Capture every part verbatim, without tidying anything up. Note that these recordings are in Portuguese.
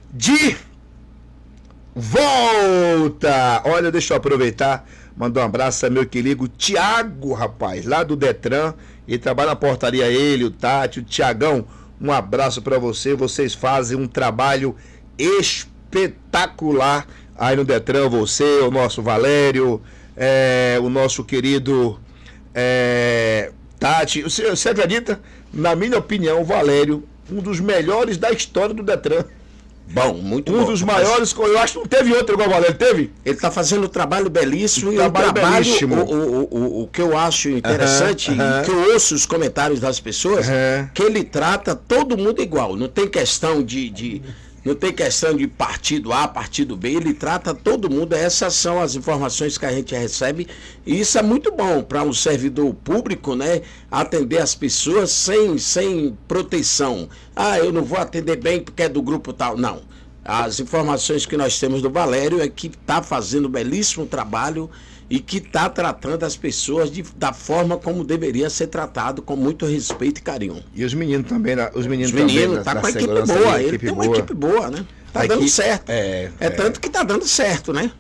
de volta. Olha, deixa eu aproveitar, mandar um abraço a meu querido Tiago, rapaz, lá do Detran. Ele trabalha na portaria, ele, o Tati, o Tiagão. Um abraço para você. Vocês fazem um trabalho espetacular aí no Detran. Você, o nosso Valério, é, o nosso querido é, Tati. Você, você acredita? Na minha opinião, o Valério, um dos melhores da história do Detran. Bom, muito um bom. Um dos maiores, eu acho que não teve outro igual o Valério, teve? Ele está fazendo um trabalho belíssimo. Um e trabalho, um trabalho belíssimo. O, o, o, o que eu acho interessante, uhum, uhum. e que eu ouço os comentários das pessoas, uhum. que ele trata todo mundo igual. Não tem questão de, de, não tem questão de partido A, partido B. Ele trata todo mundo. Essas são as informações que a gente recebe. E isso é muito bom para um servidor público, né? Atender as pessoas sem, sem proteção. Ah, eu não vou atender bem porque é do grupo tal. Não. As informações que nós temos do Valério é que está fazendo um belíssimo trabalho e que está tratando as pessoas de, da forma como deveria ser tratado, com muito respeito e carinho. E os meninos também, né? Os meninos, os meninos também, tá na, com a na equipe boa, aí, ele equipe tem uma boa. equipe boa, né? Tá a dando equipe, certo. É, é, é tanto que tá dando certo, né?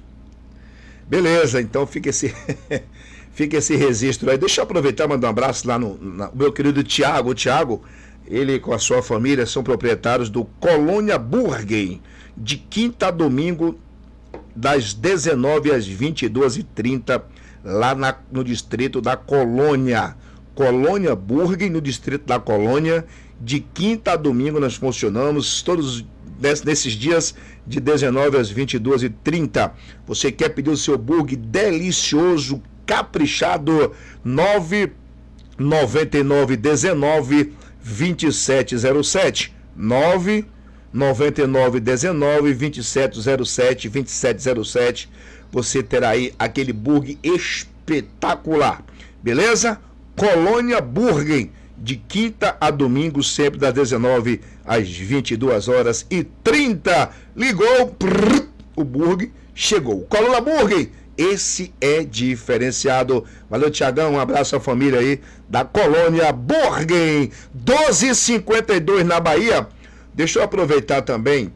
Beleza, então fica esse, fica esse registro aí. Deixa eu aproveitar e mandar um abraço lá no, no meu querido Tiago. O Tiago, ele com a sua família são proprietários do Colônia Burger, de quinta a domingo, das dezenove às vinte e duas e trinta, lá na, no distrito da Colônia. Colônia Burger, no distrito da Colônia. De quinta a domingo nós funcionamos, todos nesses dias, de dezenove às vinte e duas e trinta. Você quer pedir o seu burger delicioso, caprichado? nove nove nove um nove vinte e sete zero sete. nove nove nove um nove vinte e sete zero sete, vinte e sete zero sete. Você terá aí aquele burger espetacular, beleza? Colônia Burger, de quinta a domingo, sempre das dezenove às vinte e duas horas e trinta. Ligou, prrr, o burger chegou. Colônia Burger, esse é diferenciado. Valeu, Tiagão, um abraço à família aí da Colônia Burger. doze e cinquenta e dois na Bahia. Deixa eu aproveitar também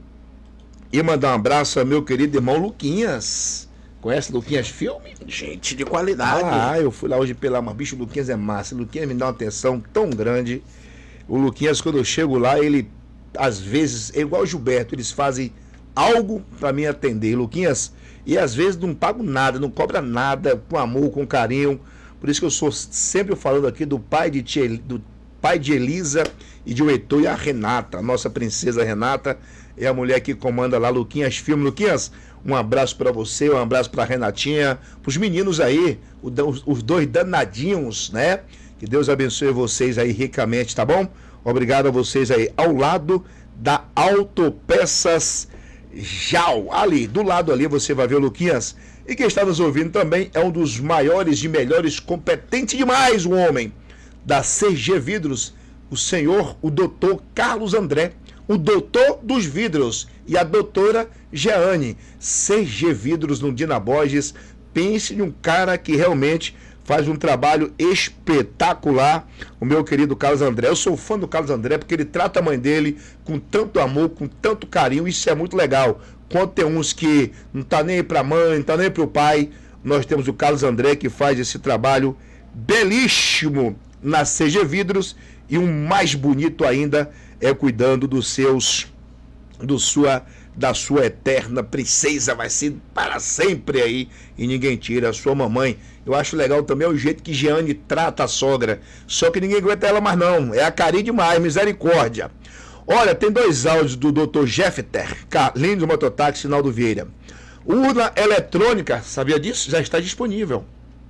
e mandar um abraço ao meu querido irmão Luquinhas. Conhece Luquinhas Filme? Gente de qualidade. Ah, eu fui lá hoje pela uma bicho, Luquinhas é massa. Luquinhas me dá uma atenção tão grande. O Luquinhas, quando eu chego lá, ele, às vezes, é igual o Gilberto, eles fazem algo para me atender. Luquinhas, e às vezes não pago nada, não cobra nada, com amor, com carinho. Por isso que eu sou sempre falando aqui do pai de tia, do pai de Elisa e de o Heitor e a Renata, a nossa princesa Renata, é a mulher que comanda lá Luquinhas Filme. Luquinhas, um abraço para você, um abraço para Renatinha, pros meninos aí, os, os dois danadinhos, né? Que Deus abençoe vocês aí ricamente, tá bom? Obrigado a vocês aí, ao lado da Autopeças Jau, ali, do lado ali você vai ver o Luquinhas. E quem está nos ouvindo também é um dos maiores e melhores, competente demais, o homem da C G Vidros, o senhor, o doutor Carlos André, o doutor dos vidros, e a doutora Jeane. C G Vidros no Dina Borges. Pense em um cara que realmente faz um trabalho espetacular, o meu querido Carlos André. Eu sou fã do Carlos André porque ele trata a mãe dele com tanto amor, com tanto carinho. Isso é muito legal. Quando tem uns que não tá nem para a mãe, não tá nem para o pai, nós temos o Carlos André que faz esse trabalho belíssimo na C G Vidros. E um mais bonito ainda é cuidando dos seus, do sua, da sua eterna princesa, vai ser para sempre aí, e ninguém tira a sua mamãe. Eu acho legal também o jeito que Jeane trata a sogra, só que ninguém aguenta ela mais não, é a carinho demais, misericórdia. Olha, tem dois áudios do doutor Jeffter Carlinhos Mototáxi, Sinal do Vieira. Urna eletrônica, sabia disso? Já está disponível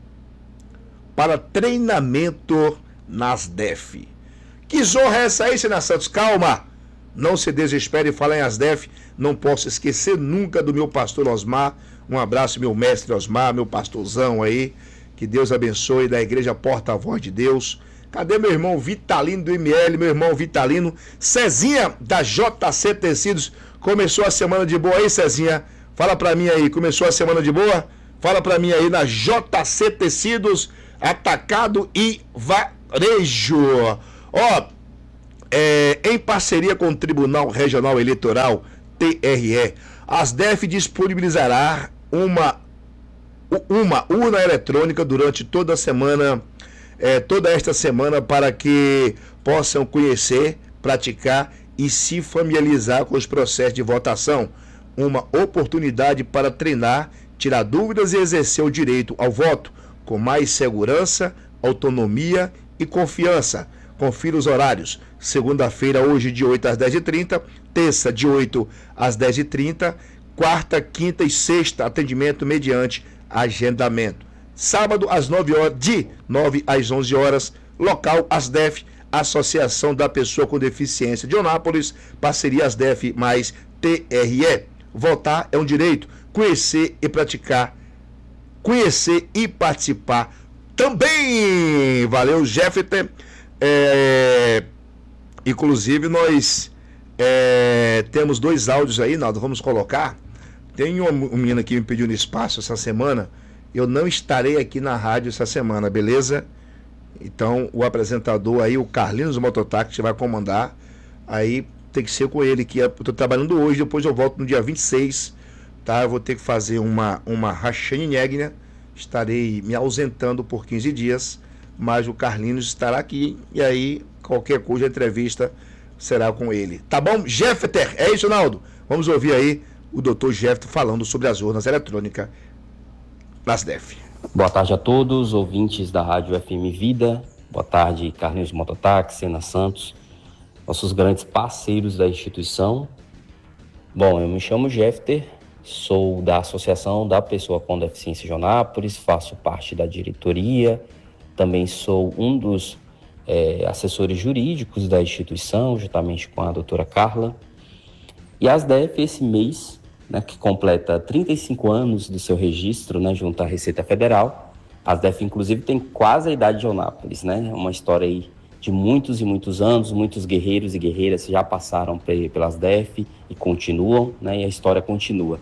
para treinamento nas D E F. Que zorra é essa aí, Sena Santos? Calma, não se desespere e fala em Asdef. Não posso esquecer nunca do meu pastor Osmar. Um abraço, meu mestre Osmar, meu pastorzão aí. Que Deus abençoe, da Igreja Porta-Voz de Deus. Cadê meu irmão Vitalino do M L, meu irmão Vitalino? Cezinha, da J C Tecidos. Começou a semana de boa aí, Cezinha? Fala pra mim aí, começou a semana de boa? Fala pra mim aí, na J C Tecidos, atacado e varejo. Ó, é, em parceria com o Tribunal Regional Eleitoral, T R E. A ASDEF disponibilizará uma, uma urna eletrônica durante toda a semana, é, toda esta semana, para que possam conhecer, praticar e se familiarizar com os processos de votação. Uma oportunidade para treinar, tirar dúvidas e exercer o direito ao voto com mais segurança, autonomia e confiança. Confira os horários. Segunda-feira, hoje, de oito às dez e trinta. Terça, de oito às dez e trinta. Quarta, quinta e sexta, atendimento mediante agendamento. Sábado, às nove horas, de nove às onze horas. Local, ASDEF, Associação da Pessoa com Deficiência de Eunápolis, parceria ASDEF mais T R E. Votar é um direito. Conhecer e praticar. Conhecer e participar também. Valeu, Jeffter. É, inclusive, nós é, temos dois áudios aí, Naldo, vamos colocar. Tem uma, uma menina que me pediu no espaço essa semana. Eu não estarei aqui na rádio essa semana, beleza? Então, o apresentador aí, o Carlinhos Mototáxi, vai comandar. Aí tem que ser com ele, que eu estou trabalhando hoje, depois eu volto no dia vinte e seis, tá? Eu vou ter que fazer uma, uma Rachane-Negna, estarei me ausentando por quinze dias, mas o Carlinhos estará aqui, e aí qualquer coisa, a entrevista será com ele. Tá bom? Jeffter, é isso, Naldo? Vamos ouvir aí o doutor Jeffter falando sobre as urnas eletrônicas da ASDEF. Boa tarde a todos, ouvintes da Rádio F M Vida. Boa tarde, Carlinhos Mototáxi, Sena Santos, nossos grandes parceiros da instituição. Bom, eu me chamo Jeffter, sou da Associação da Pessoa com Deficiência de Eunápolis, faço parte da diretoria, também sou um dos é, assessores jurídicos da instituição, juntamente com a doutora Carla. E a ASDEF, esse mês, né, que completa trinta e cinco anos do seu registro, né, junto à Receita Federal, a ASDEF, inclusive, tem quase a idade de Eunápolis, né? Uma história aí de muitos e muitos anos, muitos guerreiros e guerreiras já passaram pela ASDEF e continuam, né? E a história continua.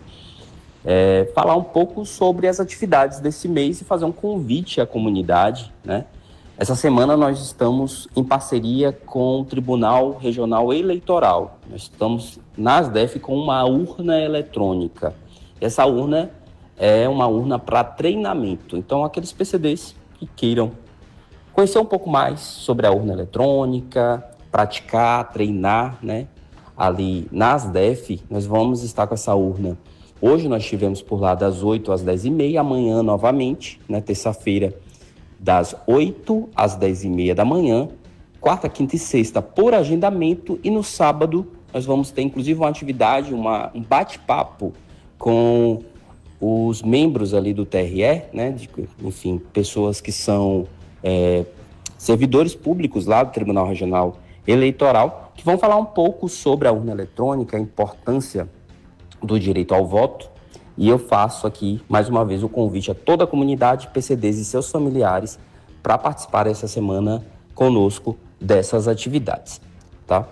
É, falar um pouco sobre as atividades desse mês e fazer um convite à comunidade, né? Essa semana nós estamos em parceria com o Tribunal Regional Eleitoral. Nós estamos na ASDEF com uma urna eletrônica. Essa urna é uma urna para treinamento. Então, aqueles P C Ds que queiram conhecer um pouco mais sobre a urna eletrônica, praticar, treinar, né? Ali na ASDEF, nós vamos estar com essa urna. Hoje nós estivemos por lá das oito às dez e meia, amanhã novamente, né? Terça-feira, das oito às dez e meia da manhã, quarta, quinta e sexta por agendamento, e no sábado nós vamos ter inclusive uma atividade, uma, um bate-papo com os membros ali do T R E, né? De, enfim, pessoas que são É, servidores públicos lá do Tribunal Regional Eleitoral, que vão falar um pouco sobre a urna eletrônica, a importância do direito ao voto. E eu faço aqui, mais uma vez, o convite a toda a comunidade, P C Ds e seus familiares para participar essa semana conosco dessas atividades, tá?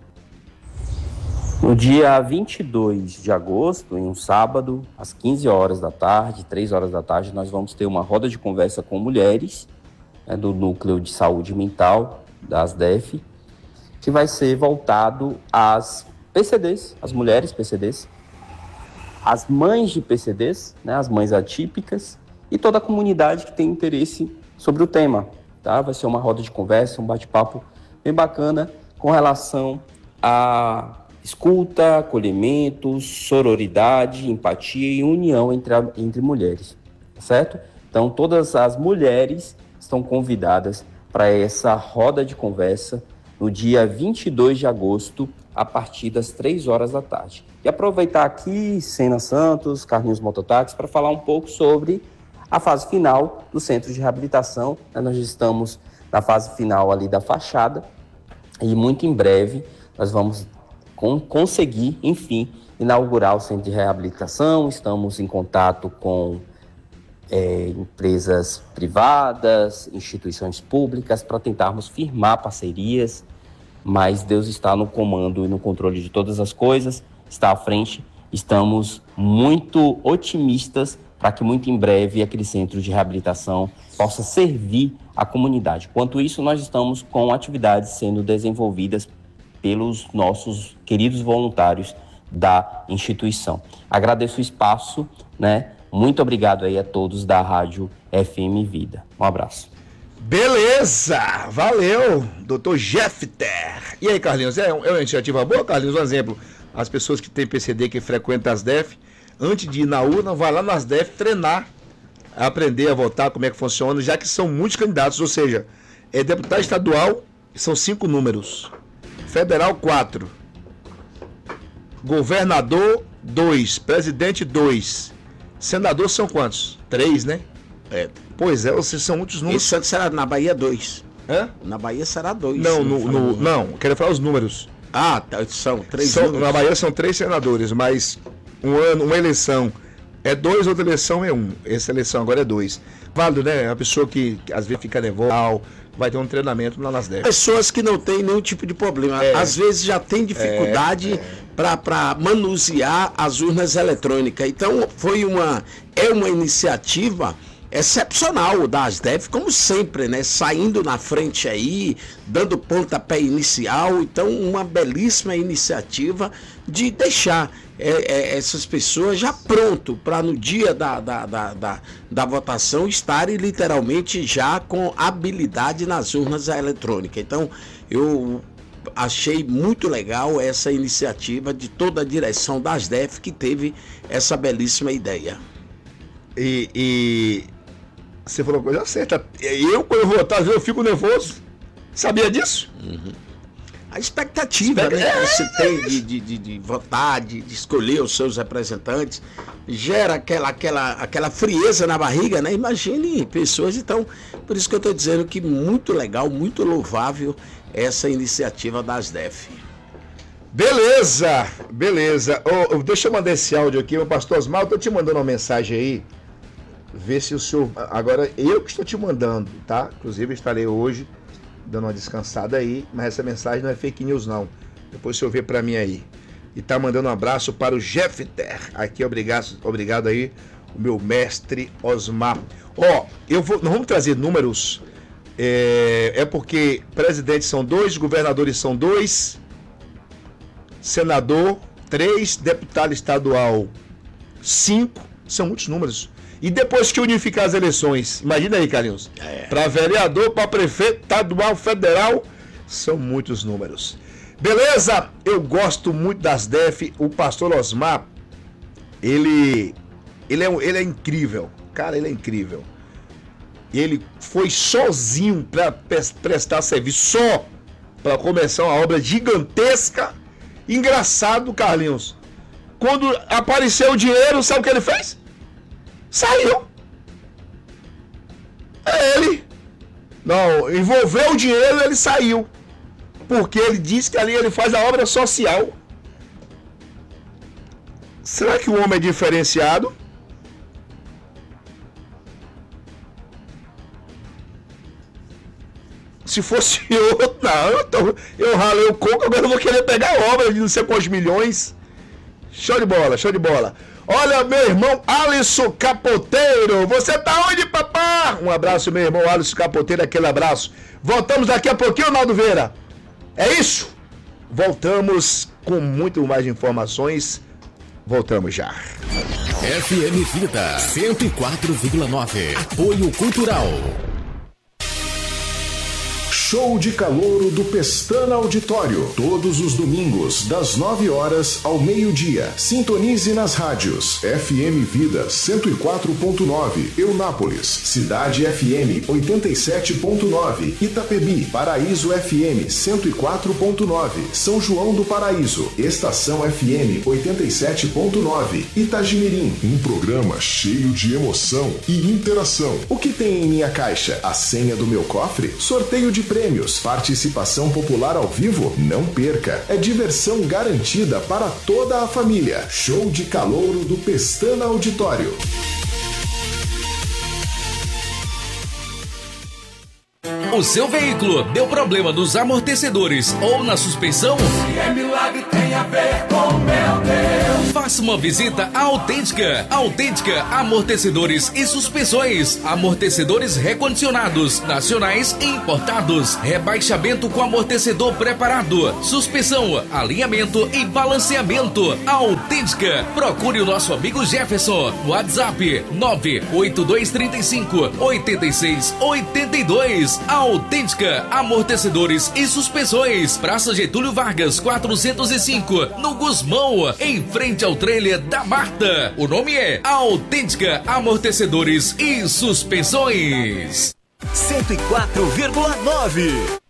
No dia vinte e dois de agosto, em um sábado, às quinze horas da tarde, três horas da tarde, nós vamos ter uma roda de conversa com mulheres, É, do Núcleo de Saúde Mental da ASDEF, que vai ser voltado às P C Ds, às mulheres P C Ds, às mães de P C Ds, né, as mães atípicas, e toda a comunidade que tem interesse sobre o tema, tá? Vai ser uma roda de conversa, um bate-papo bem bacana com relação à escuta, acolhimento, sororidade, empatia e união entre, a, entre mulheres, certo? Então, todas as mulheres estão convidadas para essa roda de conversa no dia vinte e dois de agosto, a partir das três horas da tarde. E aproveitar aqui, Sena Santos, Carlinhos Mototáxi, para falar um pouco sobre a fase final do Centro de Reabilitação. Nós estamos na fase final ali da fachada e muito em breve nós vamos con- conseguir, enfim, inaugurar o Centro de Reabilitação. Estamos em contato com É, empresas privadas, instituições públicas, para tentarmos firmar parcerias, mas Deus está no comando e no controle de todas as coisas, está à frente. Estamos muito otimistas para que muito em breve aquele centro de reabilitação possa servir à comunidade. Enquanto isso, nós estamos com atividades sendo desenvolvidas pelos nossos queridos voluntários da instituição. Agradeço o espaço, né? Muito obrigado aí a todos da Rádio F M Vida. Um abraço. Beleza, valeu, doutor Jeffter. E aí, Carlinhos, é, é uma iniciativa boa, Carlinhos? Um exemplo, as pessoas que têm P C D, que frequentam as D E F, antes de ir na urna, vai lá nas D E F treinar, aprender a votar, como é que funciona, já que são muitos candidatos, ou seja, é deputado estadual, são cinco números, federal, quatro, governador, dois, presidente, dois, senador são quantos? Três, né? É. Pois é, vocês são muitos números. Isso antes será na Bahia dois. Hã? Na Bahia será dois. Não, no, no, não, quero falar os números. Ah, tá, são três são, números. Na Bahia são três senadores, mas um ano, uma eleição é dois, outra eleição é um. Essa eleição agora é dois. Válido, né? A pessoa que, que às vezes fica nervosa, vai ter um treinamento lá nas D E F. Pessoas que não têm nenhum tipo de problema. É. Às vezes já tem dificuldade é, é. para manusear as urnas eletrônicas. Então, foi uma, é uma iniciativa excepcional das D E F, como sempre, né? Saindo na frente aí, dando pontapé inicial. Então, uma belíssima iniciativa de deixar é, é, essas pessoas já pronto para no dia da, da, da, da, da votação estarem literalmente já com habilidade nas urnas eletrônicas. Então, eu achei muito legal essa iniciativa de toda a direção das D E F que teve essa belíssima ideia. E... e... Você falou uma coisa certa. Eu, quando eu votar, às vezes eu fico nervoso. Sabia disso? Uhum. A expectativa Expect... né, que você tem de, de, de, de votar, de, de escolher os seus representantes, gera aquela, aquela, aquela frieza na barriga, né? Imagine pessoas. Então, por isso que eu estou dizendo que muito legal, muito louvável essa iniciativa das D E F. Beleza, beleza. Oh, deixa eu mandar esse áudio aqui, meu pastor Osmar, eu tô te mandando uma mensagem aí. Ver se o senhor... Agora, eu que estou te mandando, tá? Inclusive, estarei hoje dando uma descansada aí, mas essa mensagem não é fake news, não. Depois o senhor vê para mim aí. E tá mandando um abraço para o Jeffter. Aqui, obrigado, obrigado aí, o meu mestre Osmar. Ó, oh, eu vou... Nós vamos trazer números. É, é porque presidentes são dois, governadores são dois, senador, três, deputado estadual, cinco. São muitos números. E depois que unificar as eleições, imagina aí, Carlinhos, é. Para vereador, para prefeito, estadual, federal, são muitos números. Beleza? Eu gosto muito das D E F. O pastor Osmar, ele, ele, é, ele é incrível. Cara, ele é incrível. Ele foi sozinho para prestar serviço, só para começar uma obra gigantesca. Engraçado, Carlinhos. Quando apareceu o dinheiro, sabe o que ele fez? Saiu. É ele. Não, envolveu o dinheiro e ele saiu. Porque ele disse que ali ele faz a obra social. Será que o homem é diferenciado? Se fosse outro, não, eu, tô, eu ralei o coco, agora eu vou querer pegar a obra de não sei quantos milhões. Show de bola, show de bola. Olha, meu irmão Alisson Capoteiro, você tá onde, papá? Um abraço, meu irmão Alisson Capoteiro, aquele abraço. Voltamos daqui a pouquinho, Naldo Vieira. É isso? Voltamos com muito mais informações. Voltamos já. F M Vida cento e quatro vírgula nove. Apoio Cultural. Show de Calouro do Pestana Auditório. Todos os domingos, das nove horas ao meio-dia. Sintonize nas rádios F M Vida cento e quatro ponto nove, Eunápolis, Cidade F M oitenta e sete ponto nove, Itapebi, Paraíso F M cento e quatro ponto nove, São João do Paraíso, Estação F M oitenta e sete ponto nove, Itagimirim. Um programa cheio de emoção e interação. O que tem em minha caixa? A senha do meu cofre? Sorteio de prêmios, participação popular ao vivo? Não perca, é diversão garantida para toda a família. Show de Calouro do Pestana Auditório. O seu veículo deu problema nos amortecedores ou na suspensão? Se é milagre, tem a ver com meu Deus. Faça uma visita à Autêntica. Autêntica Amortecedores e Suspensões. Amortecedores recondicionados, nacionais e importados. Rebaixamento com amortecedor preparado. Suspensão, alinhamento e balanceamento. Autêntica. Procure o nosso amigo Jefferson. WhatsApp nove oito dois três cinco oito seis oito dois. Autêntica Amortecedores e Suspensões. Praça Getúlio Vargas, quatrocentos e cinco, no Gusmão, em frente ao trailer da Marta. O nome é Autêntica Amortecedores e Suspensões. cento e quatro vírgula nove